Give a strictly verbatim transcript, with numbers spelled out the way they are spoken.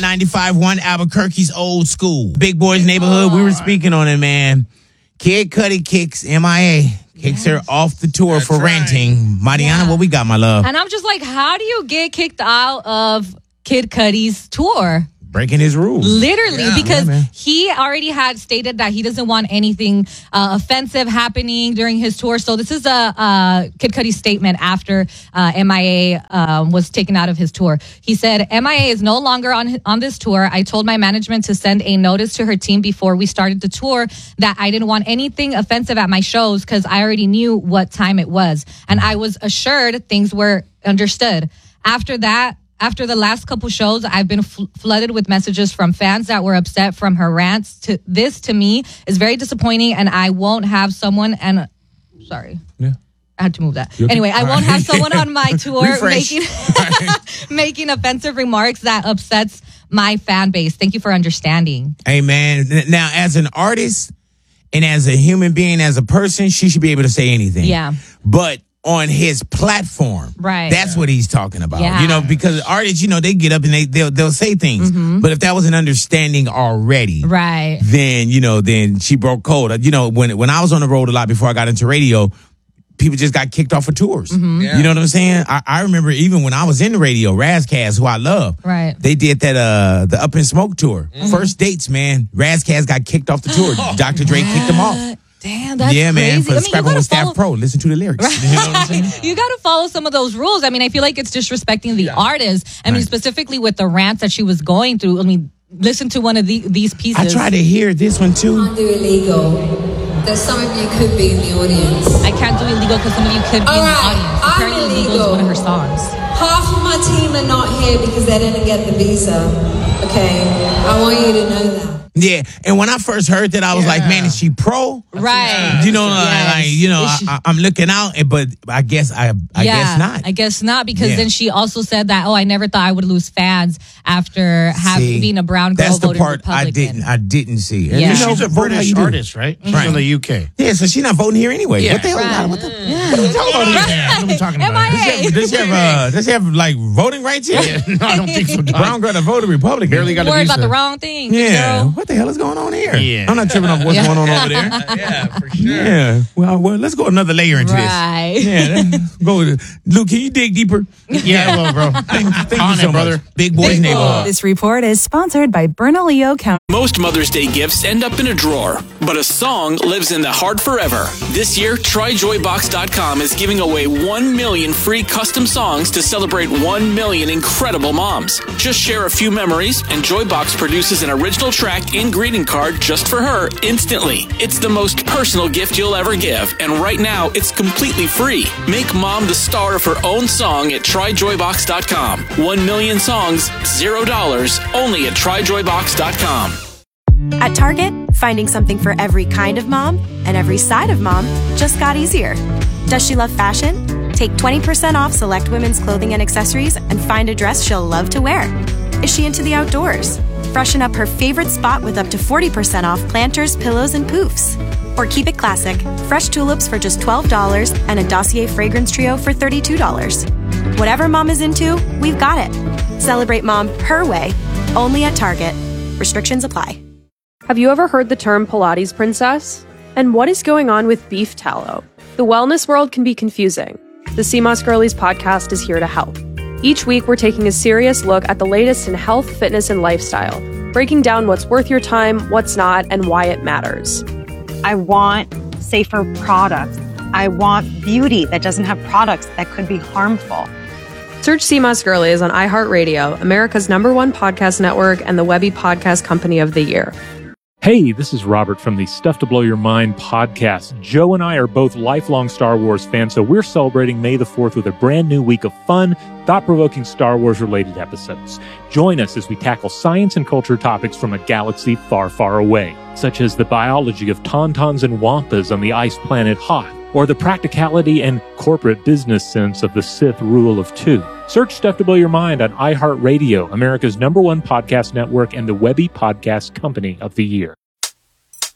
ninety-five point one Albuquerque's Old School. Big Boys Neighborhood. We were speaking on it, man. Kid Cudi kicks M I A. Kicks yes. her off the tour That's for right. renting. Mariana, yeah. what we got, my love? And I'm just like, how do you get kicked out of Kid Cudi's tour? Breaking his rules. Literally, yeah. because yeah, he already had stated that he doesn't want anything uh, offensive happening during his tour. So this is a uh, Kid Cudi statement after uh, M I A um, was taken out of his tour. He said, M I A is no longer on on this tour. I told my management to send a notice to her team before we started the tour that I didn't want anything offensive at my shows because I already knew what time it was. And I was assured things were understood. After that, After the last couple shows, I've been fl- flooded with messages from fans that were upset from her rants. To this, to me, is very disappointing, and I won't have someone. And uh, sorry, yeah, I had to move that. Anyway, I won't have someone on my tour making making offensive remarks that upsets my fan base. Thank you for understanding. Hey, man. Now, as an artist and as a human being, as a person, she should be able to say anything. Yeah, but on his platform. Right. That's yeah. what he's talking about. Yeah. You know, because artists, you know, they get up and they, they'll, they'll say things. Mm-hmm. But if that was an understanding already, right, then, you know, then she broke code. You know, when when I was on the road a lot before I got into radio, people just got kicked off of tours. Mm-hmm. Yeah. You know what I'm saying? I, I remember even when I was in the radio, Razcast, who I love, right, they did that, uh, the Up in Smoke tour. Mm-hmm. First dates, man. Razcast got kicked off the tour. Doctor Dre kicked them off. Damn, that's yeah, crazy. man. For I mean, Scrapping with Staff Pro, listen to the lyrics. Right. You know what I'm saying? You got to follow some of those rules. I mean, I feel like it's disrespecting the yeah. artist. I mean, right. specifically with the rants that she was going through. I mean, listen to one of the, these pieces. I tried to hear this one too. I can't do illegal. There's some of you could be in the audience. I can't do illegal because some of you could be All in the right, audience. I'm Apparently, illegal is one of her songs. Half of my team are not here because they didn't get the visa. Okay, I want you to know that. Yeah, and when I first heard that, I was yeah. like, "Man, is she pro?" Right? You know, yes. like you know, she, I, I'm looking out, but I guess I, I yeah, guess not. I guess not because yeah. then she also said that, "Oh, I never thought I would lose fans after having see, being a brown girl." That's the voting part Republican. I didn't, I didn't see. Yeah. You know, she's a British artist, right? She's right. from the U K. Yeah, so she's not voting here anyway. Yeah. What the hell? Right. What, the, yeah. what are we talking about here? Yeah, what are we talking about? M I A. Does she have, uh, does she have like voting rights here? Yeah, no, I don't think so. Brown girl to vote a Republican. Barely got a Worried visa. about the wrong thing. Yeah. Girl. What the hell is going on here? Yeah. I'm not tripping off what's yeah. going on over there. Yeah, for sure. Yeah. Well, well, let's go another layer into Right. this. Yeah. let's go. To, Luke, can you dig deeper? Yeah, well, bro. Thank, thank On you so it, brother. much. Big Boys Big Neighborhood. This report is sponsored by Bernalillo County. Most Mother's Day gifts end up in a drawer, but a song lives in the heart forever. This year, Try Joy Box dot com is giving away one million free custom songs to celebrate one million incredible moms. Just share a few memories, and Joybox produces an original track and greeting card just for her instantly. It's the most personal gift you'll ever give, and right now, it's completely free. Make mom the star of her own song at Try Joy Box dot com. One million songs, zero dollars, only at Try Joy Box dot com. At Target, finding something for every kind of mom and every side of mom just got easier. Does she love fashion? Take twenty percent off select women's clothing and accessories and find a dress she'll love to wear. Is she into the outdoors? Freshen up her favorite spot with up to forty percent off planters, pillows, and poofs. Or keep it classic, fresh tulips for just twelve dollars and a Dossier fragrance trio for thirty-two dollars. Whatever mom is into, we've got it. Celebrate mom her way, only at Target. Restrictions apply. Have you ever heard the term Pilates princess? And what is going on with beef tallow? The wellness world can be confusing. The C M O S Girlies podcast is here to help. Each week, we're taking a serious look at the latest in health, fitness, and lifestyle, breaking down what's worth your time, what's not, and why it matters. I want safer products. I want beauty that doesn't have products that could be harmful. Search C M O S Girlies on iHeartRadio, America's number one podcast network and the Webby Podcast Company of the Year. Hey, this is Robert from the Stuff to Blow Your Mind podcast. Joe and I are both lifelong Star Wars fans, so we're celebrating May the fourth with a brand new week of fun, thought-provoking Star Wars-related episodes. Join us as we tackle science and culture topics from a galaxy far, far away, such as the biology of tauntauns and wampas on the ice planet Hoth, or the practicality and corporate business sense of the Sith rule of two. Search Stuff to Blow Your Mind on iHeartRadio, America's number one podcast network and the Webby Podcast Company of the Year.